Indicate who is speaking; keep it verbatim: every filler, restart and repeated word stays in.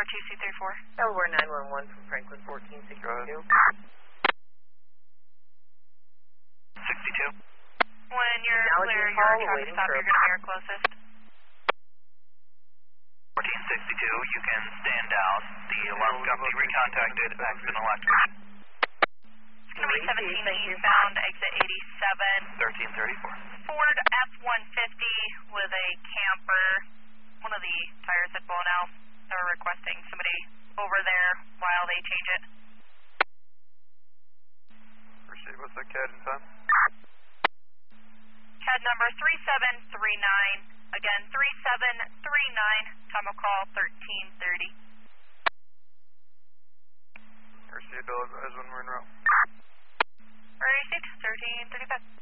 Speaker 1: two C three four.
Speaker 2: Delaware nine one one from Franklin fourteen sixty-two.
Speaker 3: sixty-two.
Speaker 1: When you're
Speaker 2: Now
Speaker 1: clear,
Speaker 2: you
Speaker 1: your
Speaker 2: call,
Speaker 1: truck
Speaker 2: waiting
Speaker 1: stop,
Speaker 2: for-
Speaker 1: you're going to mirror closest.
Speaker 3: fourteen sixty-two, you can stand down. The alarm company recontacted accidental activation.
Speaker 1: It's going to be seventeen eastbound, exit eighty-seven.
Speaker 3: thirteen thirty-four.
Speaker 1: Ford F one fifty with a camper. One of the tires had blown out. They were requesting somebody over there while they change it.
Speaker 3: Appreciate what's that C A D in time?
Speaker 1: C A D number three seven three nine. Again, three seven three nine. Time of call thirteen thirty.
Speaker 3: Appreciate those guys when we're in route.
Speaker 1: Received thirteen thirty-five.